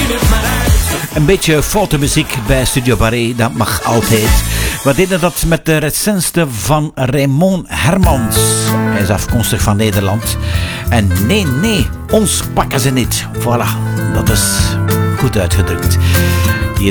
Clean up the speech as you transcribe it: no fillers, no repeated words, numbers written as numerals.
Een beetje foute muziek bij Studio Barré, dat mag altijd. We deden dat met de recensie van Raymond Hermans. Hij is afkomstig van Nederland. En nee, ons pakken ze niet. Voilà, dat is goed uitgedrukt.